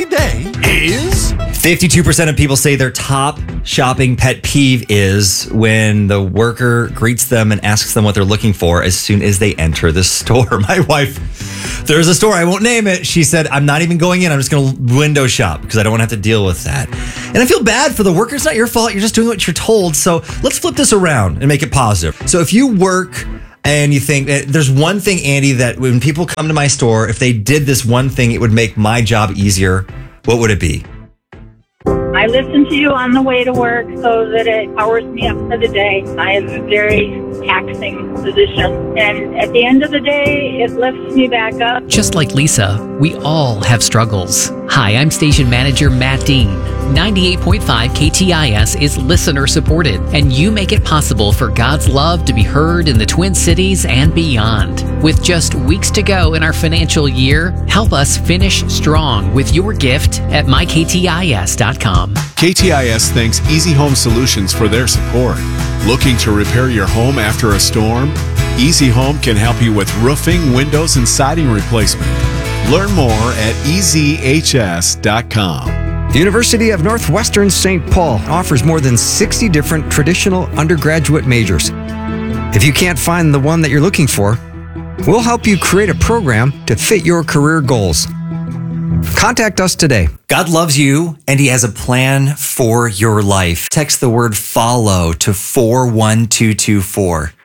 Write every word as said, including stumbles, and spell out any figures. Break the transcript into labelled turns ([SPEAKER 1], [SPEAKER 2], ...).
[SPEAKER 1] rainy day is...
[SPEAKER 2] fifty-two percent of people say their top shopping pet peeve is when the worker greets them and asks them what they're looking for as soon as they enter the store. My wife, there's a store, I won't name it. She said, I'm not even going in. I'm just going to window shop because I don't want to have to deal with that. And I feel bad for the worker. It's not your fault. You're just doing what you're told. So let's flip this around and make it positive. So if you work and you think there's one thing, Andy, that when people come to my store, if they did this one thing, it would make my job easier, what would it be?
[SPEAKER 3] I listen to you on the way to work so that it powers me up for the day. I have a very taxing position. And at the end of the day, it lifts me back up.
[SPEAKER 4] Just like Lisa, we all have struggles. Hi, I'm station manager Matt Dean. ninety-eight point five K T I S is listener supported, and you make it possible for God's love to be heard in the Twin Cities and beyond. With just weeks to go in our financial year, help us finish strong with your gift at my k t i s dot com.
[SPEAKER 5] K T I S thanks Easy Home Solutions for their support. Looking to repair your home after a storm? Easy Home can help you with roofing, windows, and siding replacement. Learn more at e z h s dot com.
[SPEAKER 6] The University of Northwestern Saint Paul offers more than sixty different traditional undergraduate majors. If you can't find the one that you're looking for, we'll help you create a program to fit your career goals. Contact us today.
[SPEAKER 2] God loves you, and He has a plan for your life. Text the word FOLLOW to four one two two four.